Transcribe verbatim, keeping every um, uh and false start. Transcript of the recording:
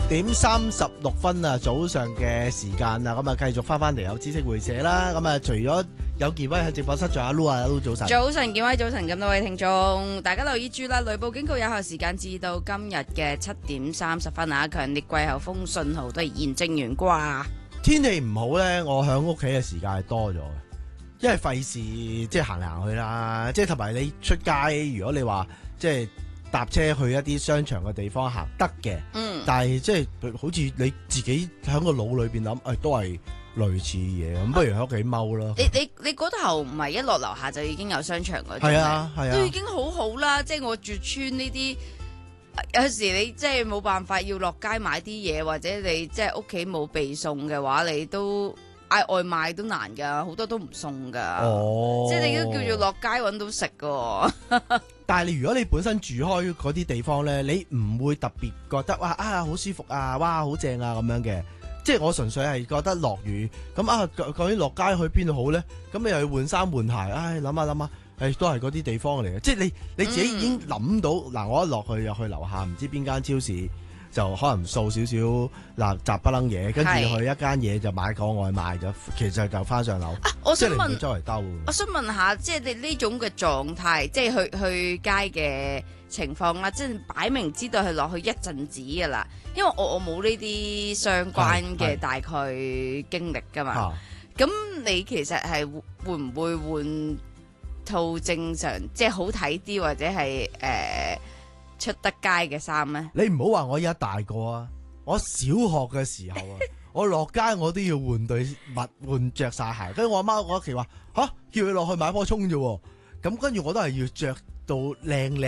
點三十六分啊，早上嘅時間啊，咁啊繼續翻翻嚟有知識會社啦。咁啊，除咗有健威喺直播室，仲有阿 Lu 啊，Lu 早晨。 早晨，健威早晨，咁多位聽眾，大家留意住啦！雷暴警告有效時間至到今日嘅七點三十分啊，強烈季候風信號都係現正懸掛。 天氣唔好咧，我喺屋企嘅時間係多咗嘅，因為費事即係行嚟行去啦，即係同埋你出街，如果你話即係搭車去一啲商場嘅地方行得嘅， 嗯， 但係即係好似你自己喺個腦裏邊諗，誒、哎、都係類似嘢，咁不如喺屋企踎咯。 你你你嗰頭唔係一落樓下就已經有商場嗰種， 係啊係啊， 都已經好好啦。即係我住村呢啲。有時你即係冇辦法要落街買啲嘢，或者你即係屋企冇備餸嘅話，你都嗌外賣都難噶，好多都唔送噶。 哦， 即係你都叫做落街搵到食噶。 但係你如果你本身住開嗰啲地方咧，你唔會特別覺得哇啊好舒服啊，哇好正啊咁樣嘅。即係我純粹係覺得落雨咁啊，究竟落街去邊度好咧？咁你又要換衫換鞋，唉諗下諗下。誒都係嗰啲地方嚟嘅，即係你你自己已經諗到嗱、嗯，我一落去又去樓下，唔知邊間超市就可能掃少少嗱雜不楞嘢，跟住去一間嘢就買個外賣就，其實就翻上樓。 啊，我想問， 周圍兜。 我想問下，即係你呢種嘅狀態，即係去去街嘅情況啦，即係擺明知道係落去一陣子㗎啦，因為我我冇呢啲相關嘅大概經歷㗎嘛。咁你其實係會唔會換套正常即係好睇啲或者係誒、呃、出得街嘅衫咧？ 你唔好話我而家大個啊，我小學嘅時候啊，我落街我都要換對襪，換着晒鞋。跟住我阿媽嗰期話吓，叫佢落去買棵蔥啫，咁跟住我都係要着到靚靚